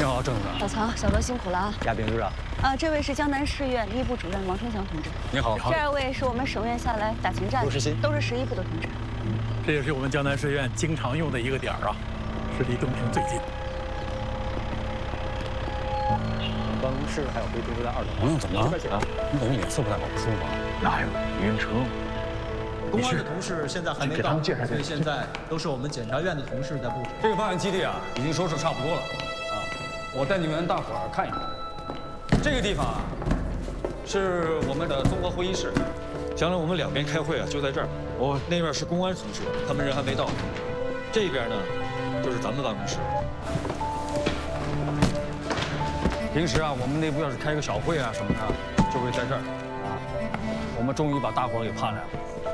你好，郑组长。 老曹、小德辛苦了啊！ 亚兵组长。 这位是江南市院一部主任王春祥同志。 你好。 这2位是我们省院下来打前站，都是11部的同志。 这也是我们江南市院经常用的一个点儿啊，是离东平最近。 办公室还有回同志在2楼。王亮怎么了？你怎么脸色不太好，不舒服啊？ 哪有晕车？ 公安的同事现在还没到，所以现在都是我们检察院的同事在布置。 这个办案基地啊，已经收拾差不多了啊。我带你们大伙儿看一看。这个地方啊，是我们的综合会议室。将来我们两边开会啊，就在这儿。那边是公安同事，他们人还没到。这边呢，就是咱们办公室。平时啊，我们内部要是开个小会啊什么的，就会在这儿啊。我们终于把大伙儿给盼来了。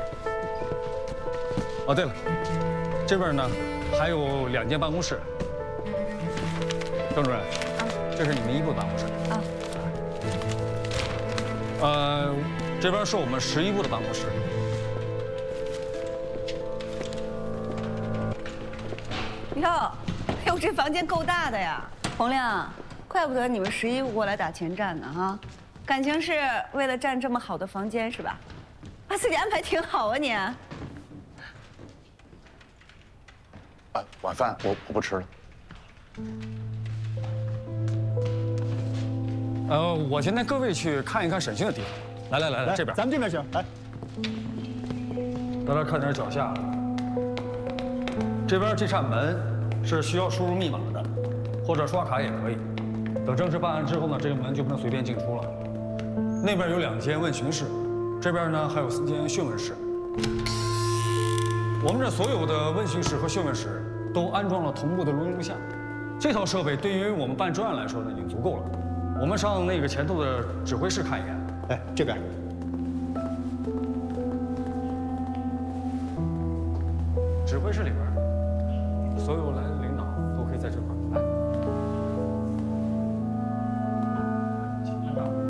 哦，对了，这边呢还有2间办公室。郑主任，这是你们1部办公室啊。这边是我们11部的办公室。 哟，这房间够大的呀！洪亮，怪不得你们11部过来打前站呢哈，感情是为了占这么好的房间是吧？把自己安排挺好啊你。 晚饭我不吃了。 我先带各位去看一看审讯的地方。来，这边， 咱们这边行。来， 大家看点脚下。这边这扇门是需要输入密码的，或者刷卡也可以。等正式办案之后呢，这个门就不能随便进出了。那边有2间问询室，这边呢还有4间讯问室。我们这所有的问询室和讯问室都安装了同步的录音录像，这套设备对于我们办专案来说呢已经足够了。我们上那个前头的指挥室看一眼。 来这边。 指挥室里边，所有来